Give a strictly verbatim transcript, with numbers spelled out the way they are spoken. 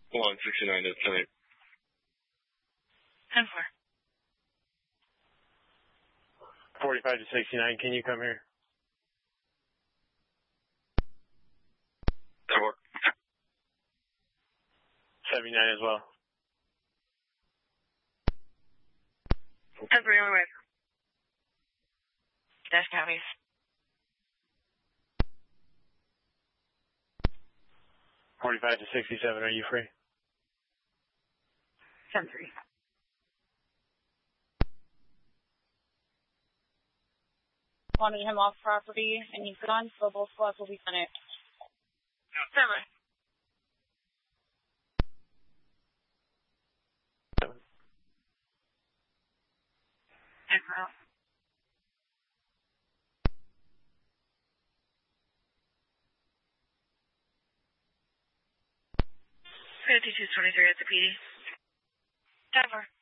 one sixty-nine to ten eight. ten four. forty-five to sixty-nine, can you come here? ten four. seventy-nine as well. ten three, on the way. Dash copies. forty-five to sixty-seven, are you free? ten three. Wanted him off property, and he's gone, so both squads will be finished. Seven. Out. fifty-two twenty-three at the P D. Denver.